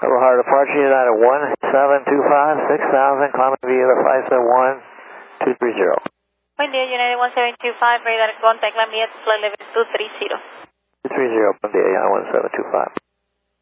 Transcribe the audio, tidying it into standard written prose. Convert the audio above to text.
O'Hara departure United 1725, 6000, climbing via the 571-230. Buen día, United 1725, radar contact, la mía, flight level 230. 230, buen día, United 1725.